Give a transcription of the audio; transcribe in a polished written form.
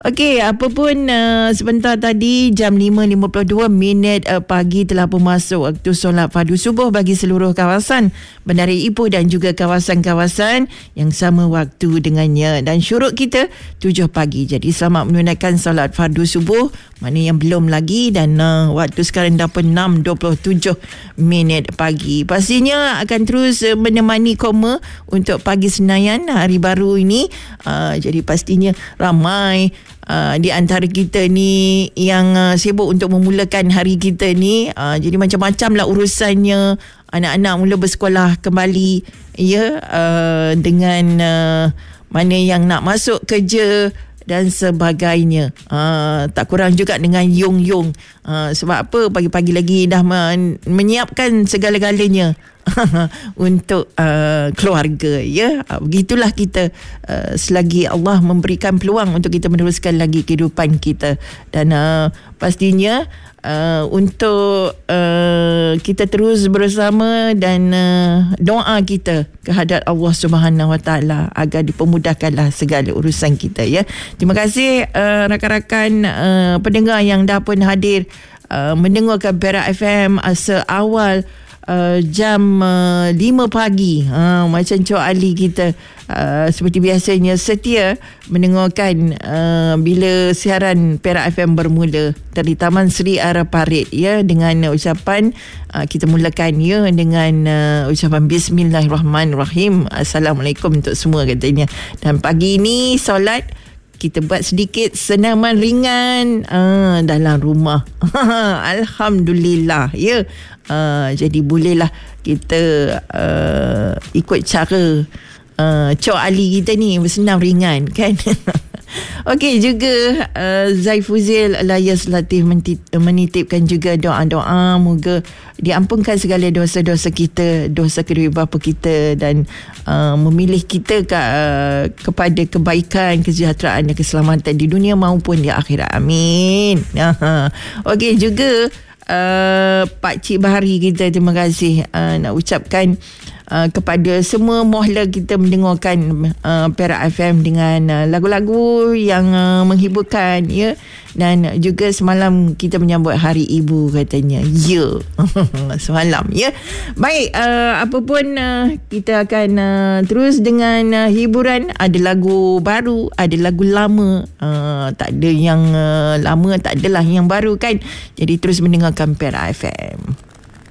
Okey, apa pun sebentar tadi jam 5.52 pagi telah pun masuk waktu solat fardu subuh bagi seluruh kawasan Bandar Ipoh dan juga kawasan-kawasan yang sama waktu dengannya. Dan syuruk kita 7 pagi. Jadi selamat menunaikan solat fardu subuh. Mana yang belum lagi, dan waktu sekarang dah pun 6.27 pagi. Pastinya akan terus menemani Koma untuk pagi Senayan hari baru ini. Jadi pastinya ramai di antara kita ni yang sibuk untuk memulakan hari kita ni. Jadi macam-macam lah urusannya. Anak-anak mula bersekolah kembali, ya, dengan mana yang nak masuk kerja dan sebagainya. Tak kurang juga dengan yung-yung. Sebab apa? Pagi-pagi lagi dah menyiapkan segala-galanya untuk keluarga, ya. Begitulah kita, selagi Allah memberikan peluang untuk kita meneruskan lagi kehidupan kita. Dan pastinya untuk kita terus bersama dan doa kita kehadrat Allah Subhanahu Wa Taala agar dipermudahkanlah segala urusan kita, ya. Terima kasih rakan-rakan pendengar yang dah pun hadir mendengarkan Perak FM seawal jam 5 pagi. Macam Cik Ali kita seperti biasanya setia mendengarkan bila siaran Perak FM bermula dari Taman Seri Ara Parit, ya, dengan ucapan kita mulakan, ya, dengan ucapan Bismillahirrahmanirrahim. Assalamualaikum untuk semua, katanya. Dan pagi ini solat kita buat sedikit senaman ringan dalam rumah. Alhamdulillah, ya. Jadi bolehlah kita ikut cara Cik Ali kita ni, bersenam ringan, kan. Okey, juga Zaifuzil Alayas Latif menitipkan juga doa-doa moga diampunkan segala dosa-dosa kita, dosa kedua bapa kita, dan memilih kita kepada kebaikan, kesejahteraan dan keselamatan di dunia maupun di akhirat. Amin. Okey, juga Pak Cik Bahari kita, terima kasih nak ucapkan kepada semua mohla kita mendengarkan Perak FM dengan lagu-lagu yang menghiburkan, ya. Dan juga semalam kita menyambut Hari Ibu, katanya, ya. Semalam, ya. Baik, apa pun kita akan terus dengan hiburan. Ada lagu baru, ada lagu lama. Tak ada yang lama, tak adalah yang baru, kan. Jadi terus mendengarkan Perak FM.